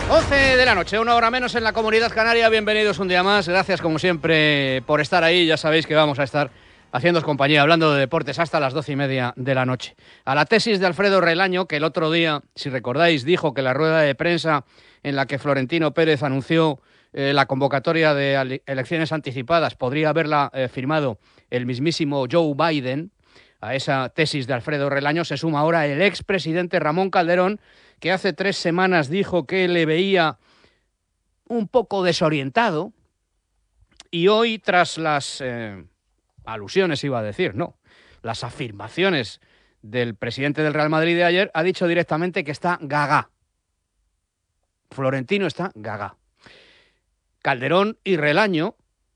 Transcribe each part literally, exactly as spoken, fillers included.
once de la noche, una hora menos en la Comunidad Canaria. Bienvenidos un día más. Gracias, como siempre, por estar ahí. Ya sabéis que vamos a estar haciéndoos compañía, hablando de deportes hasta las doce y media de la noche. A la tesis de Alfredo Relaño, que el otro día, si recordáis, dijo que la rueda de prensa en la que Florentino Pérez anunció eh, la convocatoria de elecciones anticipadas podría haberla eh, firmado el mismísimo Joe Biden. A esa tesis de Alfredo Relaño se suma ahora el expresidente Ramón Calderón, que hace tres semanas dijo que le veía un poco desorientado, y hoy, tras las eh, alusiones, iba a decir, no, las afirmaciones del presidente del Real Madrid de ayer, ha dicho directamente que está gaga. Florentino está gaga. Calderón y Relaño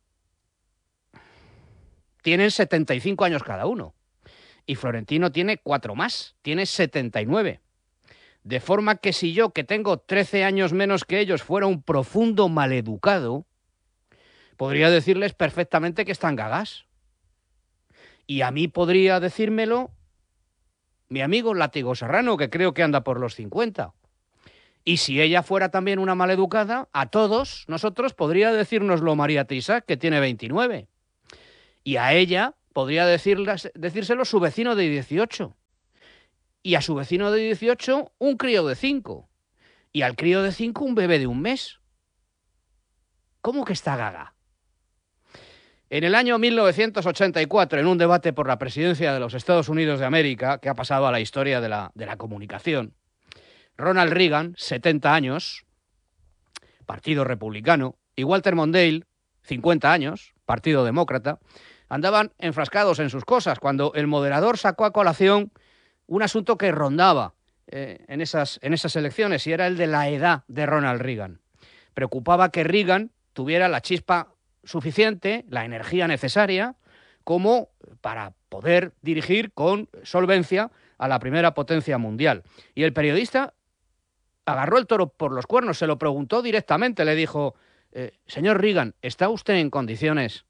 tienen setenta y cinco años cada uno, y Florentino tiene cuatro más, tiene setenta y nueve. De forma que si yo, que tengo trece años menos que ellos, fuera un profundo maleducado, podría decirles perfectamente que están gagas. Y a mí podría decírmelo mi amigo Látigo Serrano, que creo que anda por los cincuenta. Y si ella fuera también una maleducada, a todos nosotros podría decírnoslo María Teisac, que tiene veintinueve. Y a ella podría decirlas, decírselo su vecino de dieciocho. Y a su vecino de dieciocho, un crío de cinco. Y al crío de cinco, un bebé de un mes. ¿Cómo que está gaga? En el año mil novecientos ochenta y cuatro, en un debate por la presidencia de los Estados Unidos de América, que ha pasado a la historia de la, de la comunicación, Ronald Reagan, setenta años, Partido Republicano, y Walter Mondale, cincuenta años, Partido Demócrata, andaban enfrascados en sus cosas cuando el moderador sacó a colación un asunto que rondaba eh, en, esas, en esas elecciones, y era el de la edad de Ronald Reagan. Preocupaba que Reagan tuviera la chispa suficiente, la energía necesaria, como para poder dirigir con solvencia a la primera potencia mundial. Y el periodista agarró el toro por los cuernos, se lo preguntó directamente, le dijo, eh, señor Reagan, ¿está usted en condiciones?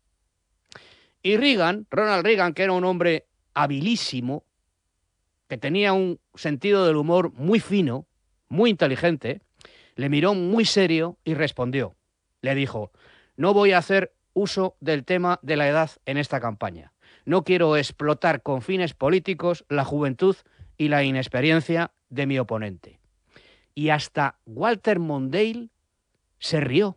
Y Reagan, Ronald Reagan, que era un hombre habilísimo, que tenía un sentido del humor muy fino, muy inteligente, le miró muy serio y respondió. Le dijo, no voy a hacer uso del tema de la edad en esta campaña. No quiero explotar con fines políticos la juventud y la inexperiencia de mi oponente. Y hasta Walter Mondale se rió.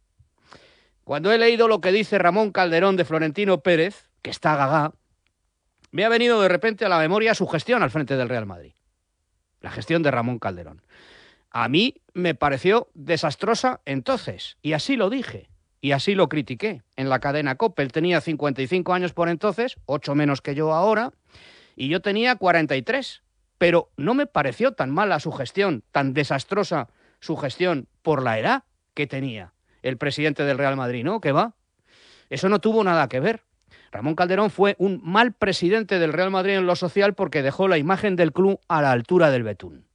Cuando he leído lo que dice Ramón Calderón de Florentino Pérez, que está gaga, me ha venido de repente a la memoria su gestión al frente del Real Madrid. La gestión de Ramón Calderón. A mí me pareció desastrosa entonces, y así lo dije, y así lo critiqué en la cadena COPE. Él tenía cincuenta y cinco años por entonces, ocho menos que yo ahora, y yo tenía cuarenta y tres. Pero no me pareció tan mala su gestión, tan desastrosa su gestión por la edad que tenía el presidente del Real Madrid, ¿no? ¿Qué va? Eso no tuvo nada que ver. Ramón Calderón fue un mal presidente del Real Madrid en lo social porque dejó la imagen del club a la altura del betún.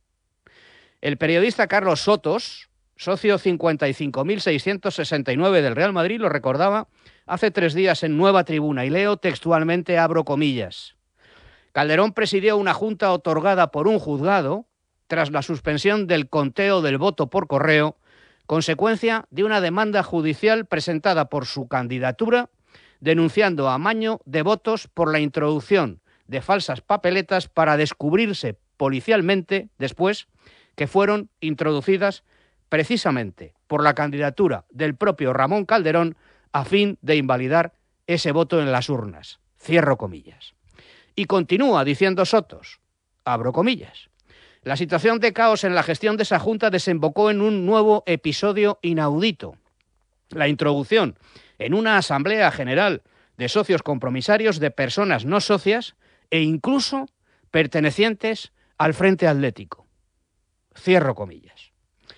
El periodista Carlos Sotos, socio cincuenta y cinco mil seiscientos sesenta y nueve del Real Madrid, lo recordaba hace tres días en Nueva Tribuna, y leo textualmente, abro comillas. Calderón presidió una junta otorgada por un juzgado tras la suspensión del conteo del voto por correo, consecuencia de una demanda judicial presentada por su candidatura denunciando amaño de votos por la introducción de falsas papeletas para descubrirse policialmente después que fueron introducidas precisamente por la candidatura del propio Ramón Calderón a fin de invalidar ese voto en las urnas. Cierro comillas. Y continúa diciendo Sotos, abro comillas. La situación de caos en la gestión de esa junta desembocó en un nuevo episodio inaudito. La introducción en una asamblea general de socios compromisarios de personas no socias e incluso pertenecientes al Frente Atlético. Cierro comillas.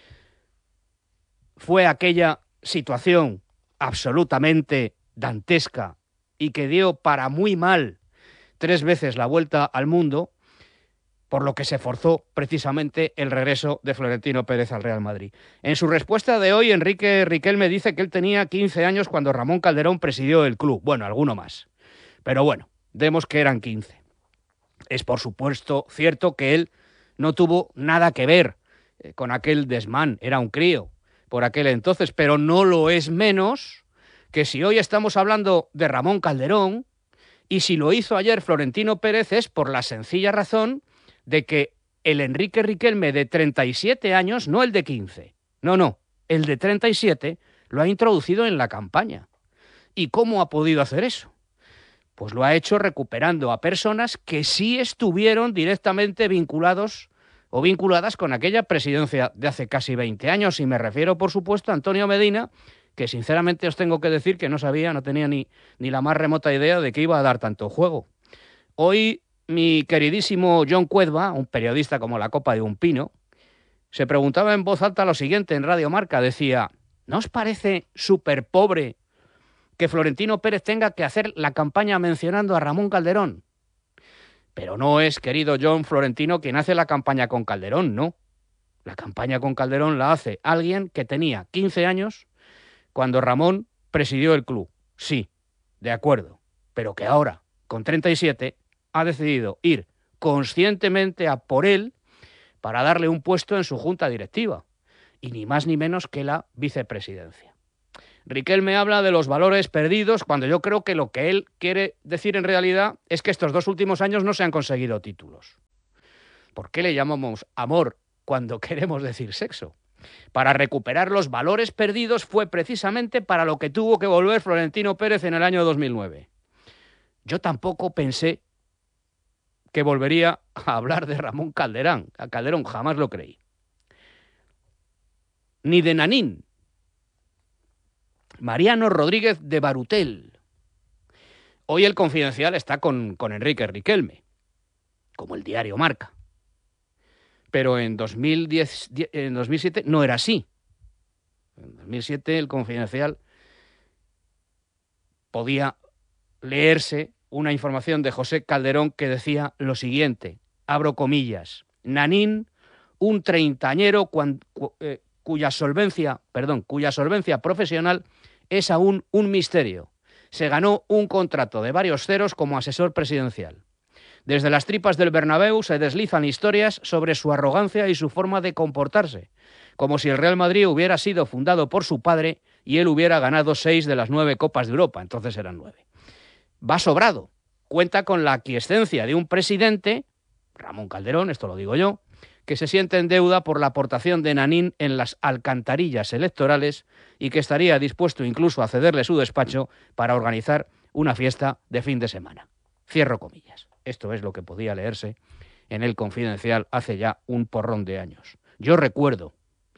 Fue aquella situación absolutamente dantesca y que dio para muy mal tres veces la vuelta al mundo, por lo que se forzó precisamente el regreso de Florentino Pérez al Real Madrid. En su respuesta de hoy, Enrique Riquelme dice que él tenía quince años cuando Ramón Calderón presidió el club. Bueno, alguno más. Pero bueno, demos que eran quince. Es por supuesto cierto que él no tuvo nada que ver eh, con aquel desmán, era un crío por aquel entonces, pero no lo es menos que si hoy estamos hablando de Ramón Calderón, y si lo hizo ayer Florentino Pérez es por la sencilla razón de que el Enrique Riquelme de treinta y siete años, no el de quince, no, no, el de treinta y siete lo ha introducido en la campaña. ¿Y cómo ha podido hacer eso? Pues lo ha hecho recuperando a personas que sí estuvieron directamente vinculados o vinculadas con aquella presidencia de hace casi veinte años, y me refiero, por supuesto, a Antonio Medina, que sinceramente os tengo que decir que no sabía, no tenía ni, ni la más remota idea de que iba a dar tanto juego. Hoy mi queridísimo John Cuedva, un periodista como la copa de un pino, se preguntaba en voz alta lo siguiente en Radio Marca, decía, ¿no os parece súper pobre que Florentino Pérez tenga que hacer la campaña mencionando a Ramón Calderón? Pero no es, querido John, Florentino quien hace la campaña con Calderón, no. La campaña con Calderón la hace alguien que tenía quince años cuando Ramón presidió el club. Sí, de acuerdo, pero que ahora, con treinta y siete, ha decidido ir conscientemente a por él para darle un puesto en su junta directiva, y ni más ni menos que la vicepresidencia. Riquelme habla de los valores perdidos cuando yo creo que lo que él quiere decir en realidad es que estos dos últimos años no se han conseguido títulos. ¿Por qué le llamamos amor cuando queremos decir sexo? Para recuperar los valores perdidos fue precisamente para lo que tuvo que volver Florentino Pérez en el año dos mil nueve. Yo tampoco pensé que volvería a hablar de Ramón Calderón. A Calderón jamás lo creí. Ni de Nanín. Mariano Rodríguez de Barutel. Hoy el Confidencial está con, con Enrique Riquelme, como el diario Marca. Pero en dos mil diez, en dos mil siete no era así. En dos mil siete el Confidencial podía leerse una información de José Calderón que decía lo siguiente, abro comillas, Nanín, un treintañero cuan, cu, eh, cuya solvencia, perdón, cuya solvencia profesional es aún un misterio. Se ganó un contrato de varios ceros como asesor presidencial. Desde las tripas del Bernabéu se deslizan historias sobre su arrogancia y su forma de comportarse, como si el Real Madrid hubiera sido fundado por su padre y él hubiera ganado seis de las nueve Copas de Europa, entonces eran nueve. Va sobrado, cuenta con la aquiescencia de un presidente, Ramón Calderón, esto lo digo yo, que se siente en deuda por la aportación de Nanín en las alcantarillas electorales y que estaría dispuesto incluso a cederle su despacho para organizar una fiesta de fin de semana. Cierro comillas. Esto es lo que podía leerse en el Confidencial hace ya un porrón de años. Yo recuerdo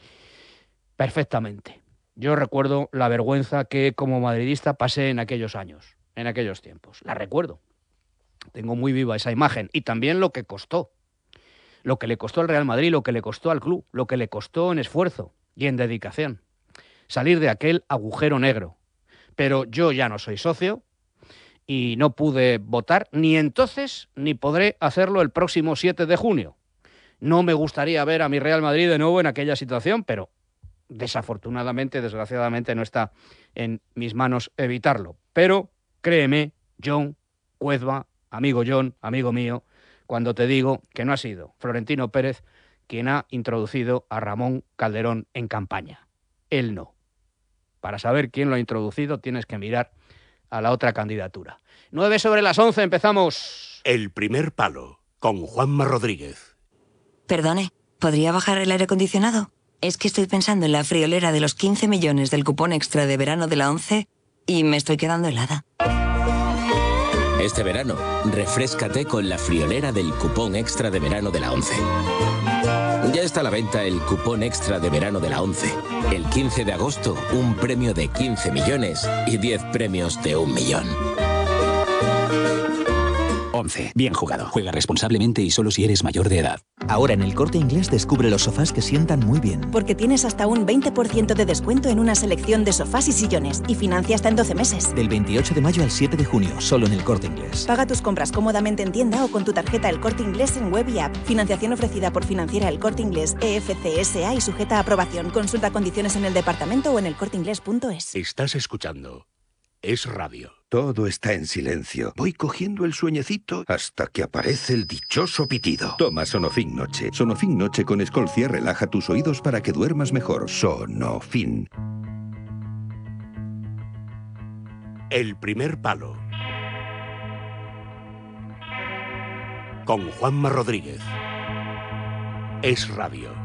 perfectamente, yo recuerdo la vergüenza que como madridista pasé en aquellos años, en aquellos tiempos. La recuerdo. Tengo muy viva esa imagen y también lo que costó. Lo que le costó al Real Madrid, lo que le costó al club, lo que le costó en esfuerzo y en dedicación. Salir de aquel agujero negro. Pero yo ya no soy socio y no pude votar ni entonces ni podré hacerlo el próximo siete de junio. No me gustaría ver a mi Real Madrid de nuevo en aquella situación, pero desafortunadamente, desgraciadamente, no está en mis manos evitarlo. Pero créeme, John Cuedva, amigo John, amigo mío, cuando te digo que no ha sido Florentino Pérez quien ha introducido a Ramón Calderón en campaña. Él no. Para saber quién lo ha introducido tienes que mirar a la otra candidatura. Nueve sobre las once, empezamos. El primer palo, con Juanma Rodríguez. Perdone, ¿podría bajar el aire acondicionado? Es que estoy pensando en la friolera de los quince millones del cupón extra de verano de la ONCE y me estoy quedando helada. Este verano, refréscate con la friolera del cupón extra de verano de la ONCE. Ya está a la venta el cupón extra de verano de la ONCE. El quince de agosto, un premio de quince millones y diez premios de un millón. ONCE. Bien jugado. Juega responsablemente y solo si eres mayor de edad. Ahora en El Corte Inglés descubre los sofás que sientan muy bien. Porque tienes hasta un veinte por ciento de descuento en una selección de sofás y sillones y financia hasta en doce meses. Del veintiocho de mayo al siete de junio, solo en El Corte Inglés. Paga tus compras cómodamente en tienda o con tu tarjeta El Corte Inglés en web y app. Financiación ofrecida por Financiera El Corte Inglés E F C S A y sujeta a aprobación. Consulta condiciones en el departamento o en elcorteinglés punto es. Estás escuchando Es Radio. Todo está en silencio. Voy cogiendo el sueñecito hasta que aparece el dichoso pitido. Toma Sonofin Noche. Sonofin Noche con Escolcia relaja tus oídos para que duermas mejor. Sonofin. El primer palo. Con Juanma Rodríguez. Es Radio.